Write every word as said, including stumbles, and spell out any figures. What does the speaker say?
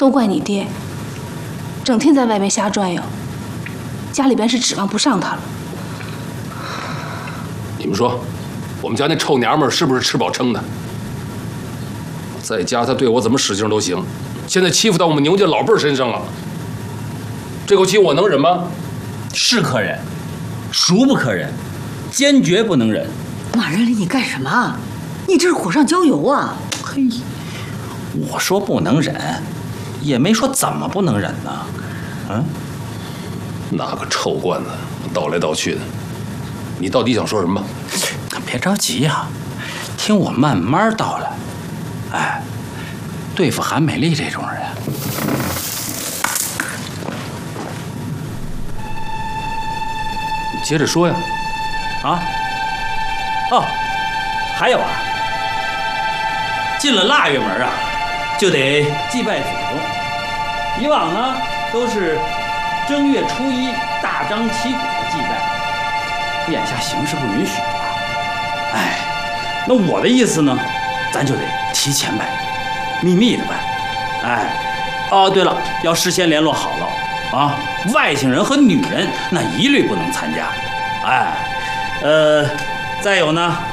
都怪你爹，整天在外面瞎转悠，家里边是指望不上他了。 你们说，我们家那臭娘们儿是不是吃饱撑的？在家她对我怎么使劲都行，现在欺负到我们牛家老辈儿身上了，这口气我能忍吗？ 是可忍，孰不可忍，坚决不能忍。 马仁礼，你干什么？你这是火上浇油啊！ 嘿，我说不能忍，也没说怎么不能忍呢。嗯， 那个臭罐子倒来倒去的，你到底想说什么？ 别着急呀、啊，听我慢慢道来。哎，对付韩美丽这种人， 你接着说呀。 啊，哦，还有啊，进了腊月门啊，就得祭拜祖宗。以往呢都是正月初一大张旗鼓的祭拜，眼下形势不允许啊。哎，那我的意思呢，咱就得提前拜，秘密的拜。哎，哦，对了，要事先联络好了啊，外姓人和女人那一律不能参加。哎，呃，再有呢。